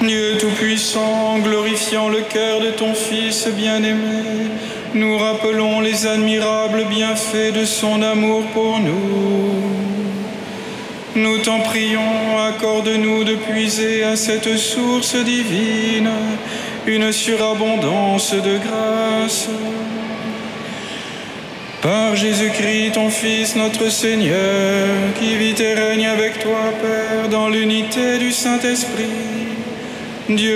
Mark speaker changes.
Speaker 1: Dieu Tout-Puissant, glorifiant le cœur de ton Fils bien-aimé, nous rappelons les admirables bienfaits de son amour pour nous. Nous t'en prions, accorde-nous de puiser à cette source divine une surabondance de grâce. Par Jésus-Christ, ton Fils, notre Seigneur, qui vit et règne avec toi, Père, dans l'unité du Saint-Esprit, Dieu